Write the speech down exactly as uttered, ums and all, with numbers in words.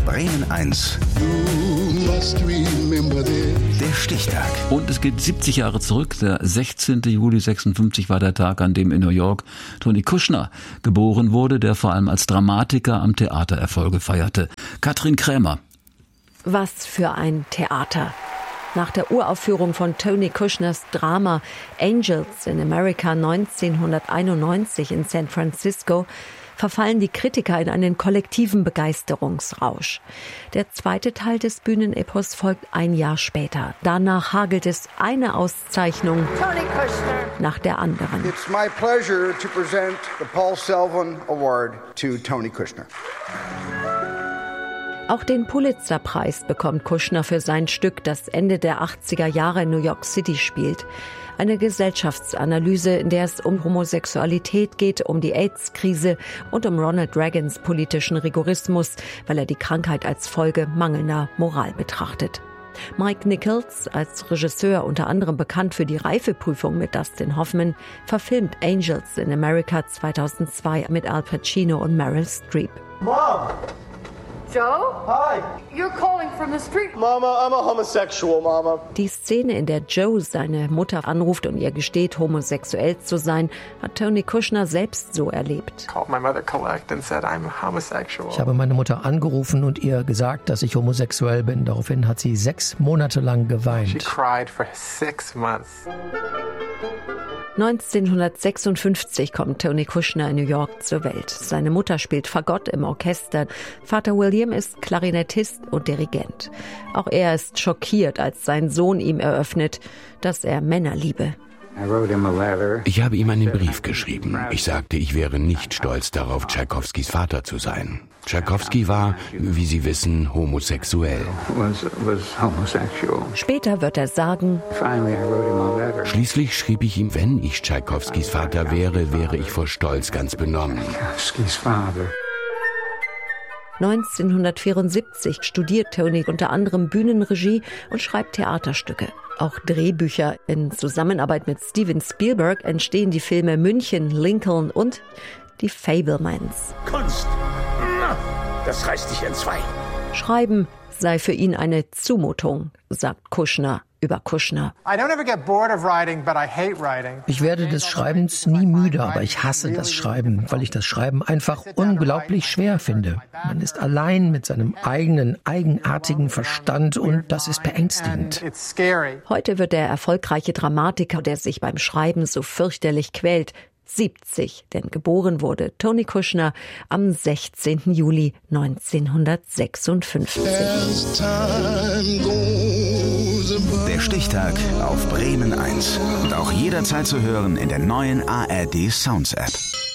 auf Bremen eins. Der Stichtag. Und es geht siebzig Jahre zurück. Der sechzehnten Juli sechsundfünfzig war der Tag, an dem in New York Tony Kushner geboren wurde, der vor allem als Dramatiker am Theater Erfolge feierte. Katrin Krämer. Was für ein Theater. Nach der Uraufführung von Tony Kushners Drama Angels in America neunzehnhunderteinundneunzig in San Francisco verfallen die Kritiker in einen kollektiven Begeisterungsrausch. Der zweite Teil des Bühnenepos folgt ein Jahr später. Danach hagelt es eine Auszeichnung nach der anderen. It's my pleasure to present the Paul Selvin Award to Tony Kushner. Auch den Pulitzer-Preis bekommt Kushner für sein Stück, das Ende der achtziger Jahre in New York City spielt. Eine Gesellschaftsanalyse, in der es um Homosexualität geht, um die AIDS-Krise und um Ronald Reagans politischen Rigorismus, weil er die Krankheit als Folge mangelnder Moral betrachtet. Mike Nichols, als Regisseur unter anderem bekannt für die Reifeprüfung mit Dustin Hoffman, verfilmt Angels in America zweitausendzwei mit Al Pacino und Meryl Streep. Mom! Joe? Hi. You're calling from the street. Mama, I'm a homosexual, Mama. Die Szene, in der Joe seine Mutter anruft und ihr gesteht, homosexuell zu sein, hat Tony Kushner selbst so erlebt. Called my mother collect and said I'm homosexual. Ich habe meine Mutter angerufen und ihr gesagt, dass ich homosexuell bin. Daraufhin hat sie sechs Monate lang geweint. She cried for six months. neunzehnhundertsechsundfünfzig kommt Tony Kushner in New York zur Welt. Seine Mutter spielt Fagott im Orchester. Vater William ist Klarinettist und Dirigent. Auch er ist schockiert, als sein Sohn ihm eröffnet, dass er Männer liebe. Ich habe ihm einen Brief geschrieben. Ich sagte, ich wäre nicht stolz darauf, Tschaikowskis Vater zu sein. Tschaikowski war, wie Sie wissen, homosexuell. Später wird er sagen, Schließlich schrieb ich ihm, wenn ich Tschaikowskis Vater wäre, wäre ich vor Stolz ganz benommen. neunzehnhundertvierundsiebzig studiert Tony unter anderem Bühnenregie und schreibt Theaterstücke. Auch Drehbücher. In Zusammenarbeit mit Steven Spielberg entstehen die Filme München, Lincoln und Die Fabelmans. Kunst, das reißt dich in zwei. Schreiben sei für ihn eine Zumutung, sagt Kushner über Kushner. Ich werde des Schreibens nie müde, aber ich hasse das Schreiben, weil ich das Schreiben einfach unglaublich schwer finde. Man ist allein mit seinem eigenen, eigenartigen Verstand und das ist beängstigend. Heute wird der erfolgreiche Dramatiker, der sich beim Schreiben so fürchterlich quält, siebzig, denn geboren wurde Tony Kushner am sechzehnten Juli neunzehnhundertsechsundfünfzig. Der Stichtag auf Bremen eins. Und auch jederzeit zu hören in der neuen A R D Sounds App.